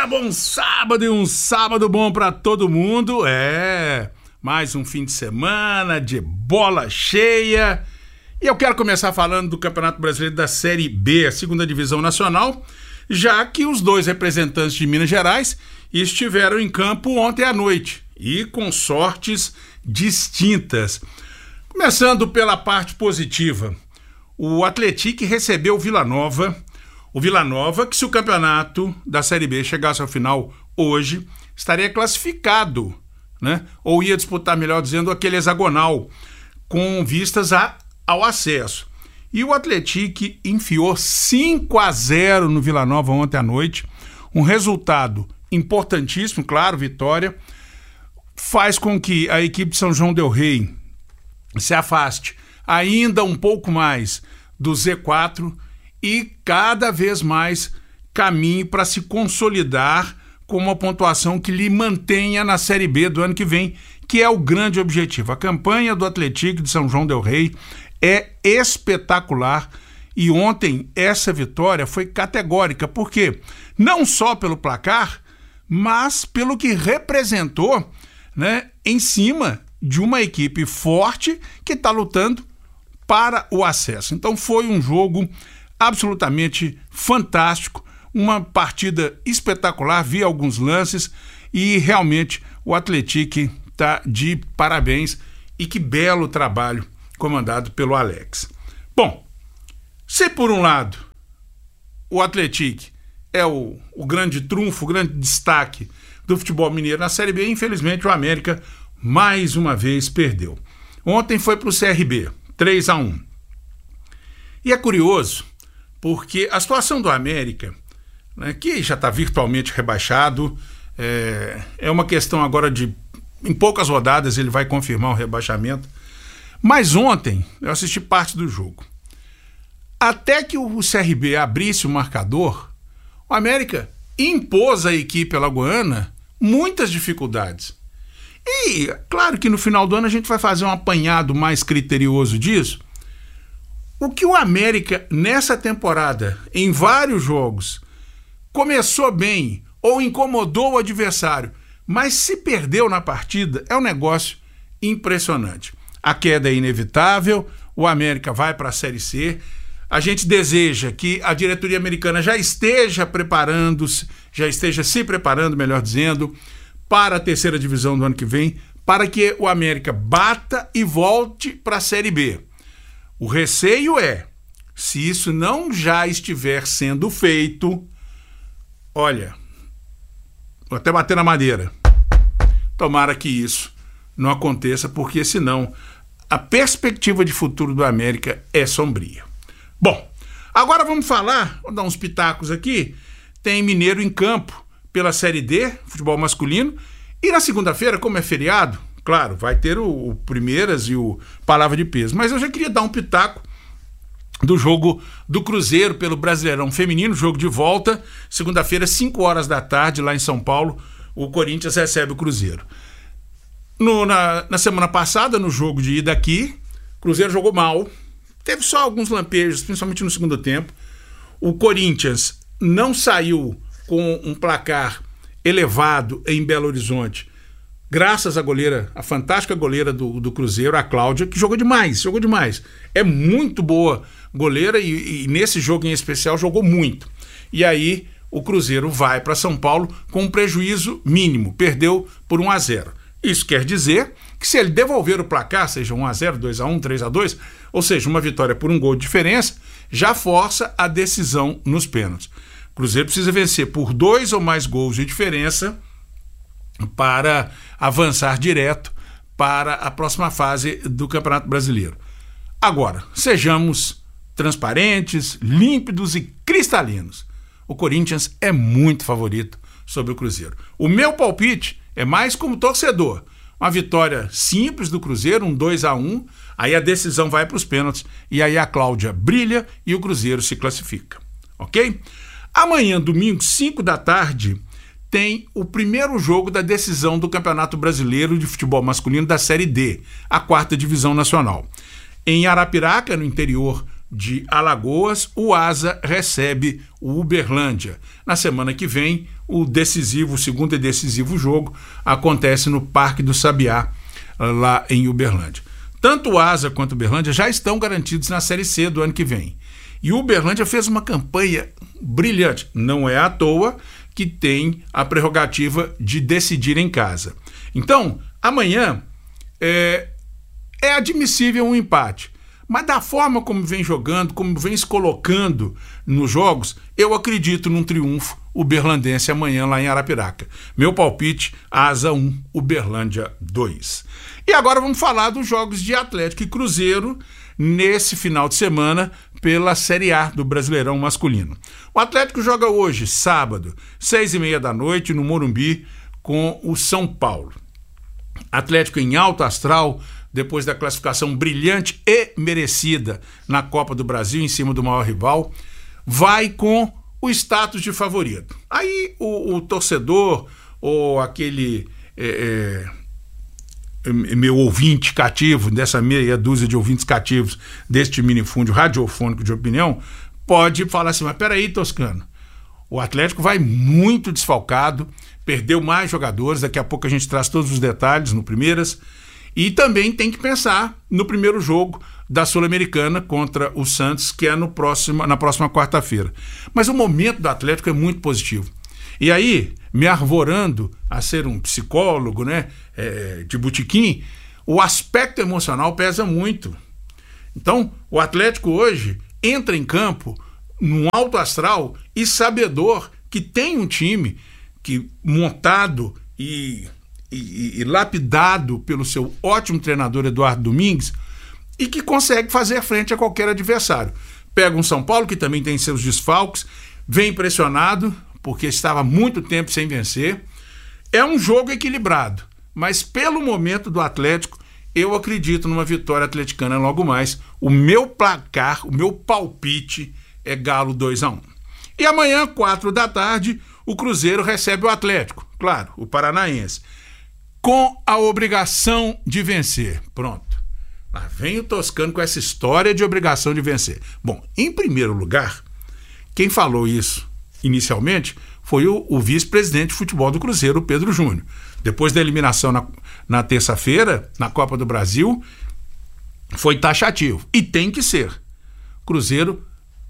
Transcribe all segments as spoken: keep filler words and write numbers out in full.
bom sábado e um sábado bom pra todo mundo. É, mais um fim de semana de bola cheia. E eu quero começar falando do Campeonato Brasileiro da Série B, a segunda divisão nacional, já que os dois representantes de Minas Gerais estiveram em campo ontem à noite e com sortes distintas. Começando pela parte positiva, o Atlético recebeu o Vila Nova. O Vila Nova, que se o campeonato da Série B chegasse ao final hoje, estaria classificado, né? Ou ia disputar, melhor dizendo, aquele hexagonal, com vistas a, ao acesso. E o Atlético enfiou cinco a zero no Vila Nova ontem à noite, um resultado importantíssimo, claro, vitória, faz com que a equipe de São João del Rei se afaste ainda um pouco mais do Z quatro e cada vez mais caminhe para se consolidar com uma pontuação que lhe mantenha na Série B do ano que vem, que é o grande objetivo. A campanha do Atlético de São João del Rei é espetacular e ontem essa vitória foi categórica, porque não só pelo placar, mas pelo que representou, né, em cima de uma equipe forte que está lutando para o acesso. Então foi um jogo absolutamente fantástico, uma partida espetacular, vi alguns lances e realmente o Atlético está de parabéns e que belo trabalho comandado pelo Alex. Bom, se por um lado o Atlético é o, o grande trunfo, o grande destaque do futebol mineiro na Série B, infelizmente o América mais uma vez perdeu. Ontem foi para o C R B, três a um. E é curioso, porque a situação do América, né, que já está virtualmente rebaixado, é, é uma questão agora de, em poucas rodadas ele vai confirmar o rebaixamento, mas ontem eu assisti parte do jogo. Até que o C R B abrisse o marcador, o América impôs à equipe alagoana muitas dificuldades. E claro que no final do ano a gente vai fazer um apanhado mais criterioso disso. O que o América, nessa temporada, em vários jogos, começou bem ou incomodou o adversário, mas se perdeu na partida, é um negócio impressionante. A queda é inevitável, o América vai para a Série C. A gente deseja que a diretoria americana já esteja preparando-se, já esteja se preparando, melhor dizendo, para a terceira divisão do ano que vem, para que o América bata e volte para a Série B. O receio é, se isso não já estiver sendo feito, olha, vou até bater na madeira, tomara que isso não aconteça, porque senão a perspectiva de futuro do América é sombria. Bom, agora vamos falar, vou dar uns pitacos aqui, tem Mineiro em campo pela Série D, futebol masculino, e na segunda-feira, como é feriado, claro, vai ter o, o Primeiras e o Palavra de Peso, mas eu já queria dar um pitaco do jogo do Cruzeiro pelo Brasileirão Feminino, jogo de volta, segunda-feira, cinco horas da tarde, lá em São Paulo, o Corinthians recebe o Cruzeiro. No, na, na semana passada, no jogo de ida aqui, o Cruzeiro jogou mal, teve só alguns lampejos, principalmente no segundo tempo. O Corinthians não saiu com um placar elevado em Belo Horizonte, graças à goleira, a fantástica goleira do, do Cruzeiro, a Cláudia, que jogou demais, jogou demais. É muito boa goleira e, e nesse jogo em especial jogou muito. E aí o Cruzeiro vai para São Paulo com um prejuízo mínimo, perdeu por um a zero. Isso quer dizer que se ele devolver o placar, seja um a zero, dois a um, três a dois, ou seja, uma vitória por um gol de diferença, já força a decisão nos pênaltis. O Cruzeiro precisa vencer por dois ou mais gols de diferença para avançar direto para a próxima fase do Campeonato Brasileiro. Agora, sejamos transparentes, límpidos e cristalinos. O Corinthians é muito favorito sobre o Cruzeiro. O meu palpite é mais como torcedor. Uma vitória simples do Cruzeiro, um dois a um, aí a decisão vai para os pênaltis e aí a Cláudia brilha e o Cruzeiro se classifica. Ok? Amanhã, domingo, cinco da tarde, tem o primeiro jogo da decisão do Campeonato Brasileiro de Futebol Masculino da Série D, a quarta divisão nacional. Em Arapiraca, no interior de Alagoas, o Asa recebe o Uberlândia. Na semana que vem, o decisivo, o segundo e decisivo jogo acontece no Parque do Sabiá, lá em Uberlândia. Tanto o Asa quanto o Uberlândia já estão garantidos na Série C do ano que vem. E o Uberlândia fez uma campanha brilhante. Não é à toa que tem a prerrogativa de decidir em casa. Então, amanhã é, é admissível um empate. Mas da forma como vem jogando, como vem se colocando nos jogos, eu acredito num triunfo uberlandense amanhã lá em Arapiraca. Meu palpite, Asa um, Uberlândia dois. E agora vamos falar dos jogos de Atlético e Cruzeiro nesse final de semana pela Série A do Brasileirão masculino. O Atlético joga hoje, sábado, seis e meia da noite, no Morumbi, com o São Paulo. Atlético em alto astral, depois da classificação brilhante e merecida na Copa do Brasil, em cima do maior rival, vai com o status de favorito. Aí o, o torcedor, ou aquele é, é, meu ouvinte cativo, dessa meia dúzia de ouvintes cativos deste minifúndio radiofônico de opinião, pode falar assim, mas peraí, Toscano, o Atlético vai muito desfalcado, perdeu mais jogadores, daqui a pouco a gente traz todos os detalhes no Primeiras. E também tem que pensar no primeiro jogo da Sul-Americana contra o Santos, que é no próximo, na próxima quarta-feira. Mas o momento do Atlético é muito positivo. E aí, me arvorando a ser um psicólogo, né, é, de botequim, o aspecto emocional pesa muito. Então, o Atlético hoje entra em campo num alto astral e sabedor que tem um time que, montado e... E, e, e lapidado pelo seu ótimo treinador Eduardo Domingues, e que consegue fazer frente a qualquer adversário. Pega um São Paulo que também tem seus desfalques, vem pressionado porque estava há muito tempo sem vencer. É um jogo equilibrado, mas pelo momento do Atlético eu acredito numa vitória atleticana logo mais. O meu placar, o meu palpite é Galo dois a um. E amanhã, quatro da tarde, o Cruzeiro recebe o Atlético, claro, o Paranaense, com a obrigação de vencer. Pronto. Lá vem o Toscano com essa história de obrigação de vencer. Bom, em primeiro lugar, quem falou isso inicialmente foi o, o vice-presidente de futebol do Cruzeiro, o Pedro Júnior. Depois da eliminação na, na terça-feira, na Copa do Brasil, foi taxativo. E tem que ser. O Cruzeiro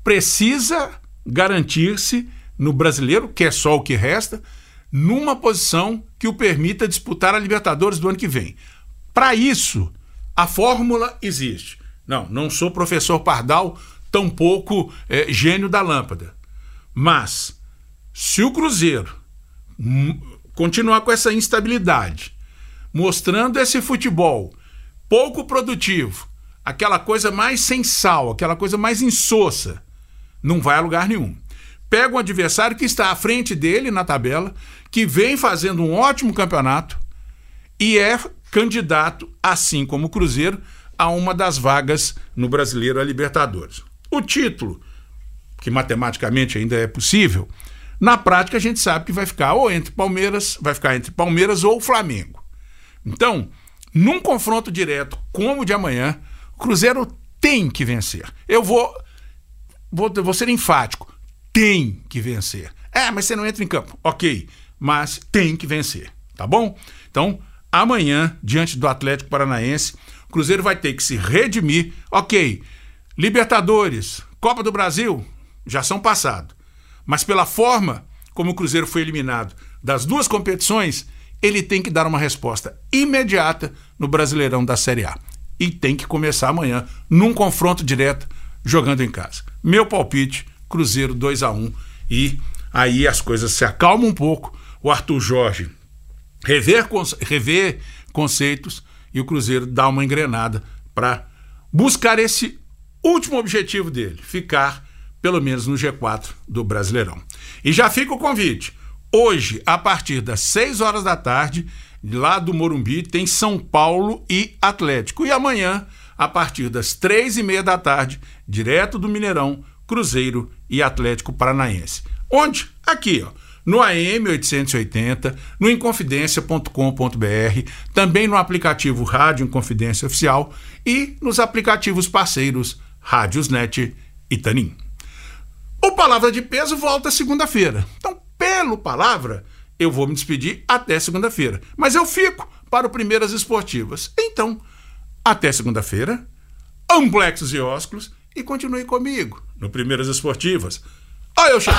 precisa garantir-se no Brasileiro, que é só o que resta, numa posição que o permita disputar a Libertadores do ano que vem. Para isso, a fórmula existe. Não, não sou professor Pardal, tampouco é, gênio da lâmpada. Mas, se o Cruzeiro m- continuar com essa instabilidade, mostrando esse futebol pouco produtivo, aquela coisa mais sem sal, aquela coisa mais insossa, não vai a lugar nenhum. Pega um adversário que está à frente dele na tabela, que vem fazendo um ótimo campeonato e é candidato, assim como o Cruzeiro, a uma das vagas no Brasileiro a Libertadores. O título, que matematicamente ainda é possível, na prática a gente sabe que vai ficar ou entre Palmeiras, vai ficar entre Palmeiras ou Flamengo. Então, num confronto direto como o de amanhã, o Cruzeiro tem que vencer. Eu vou, vou, vou ser enfático. Tem que vencer. É, mas você não entra em campo. Ok, mas tem que vencer, tá bom? Então, amanhã, diante do Atlético Paranaense, o Cruzeiro vai ter que se redimir. Ok, Libertadores, Copa do Brasil, já são passados. Mas pela forma como o Cruzeiro foi eliminado das duas competições, ele tem que dar uma resposta imediata no Brasileirão da Série A. E tem que começar amanhã, num confronto direto, jogando em casa. Meu palpite, Cruzeiro dois a um, e aí as coisas se acalmam um pouco, o Arthur Jorge rever, rever conceitos e o Cruzeiro dá uma engrenada para buscar esse último objetivo dele, ficar pelo menos no G quatro do Brasileirão. E já fica o convite, hoje a partir das seis horas da tarde, lá do Morumbi tem São Paulo e Atlético, e amanhã a partir das três e meia da tarde, direto do Mineirão, Cruzeiro e Atlético Paranaense. Onde? Aqui, ó, no A M oitocentos e oitenta, no inconfidencia ponto com ponto b r, também no aplicativo Rádio Inconfidência Oficial e nos aplicativos parceiros Rádiosnet e Tanin. O Palavra de Peso volta segunda-feira. Então, pega pelo Palavra, eu vou me despedir até segunda-feira. Mas eu fico para o Primeiras Esportivas. Então, até segunda-feira, amplexos e ósculos, e continue comigo no Primeiras Esportivas. Olha eu chego.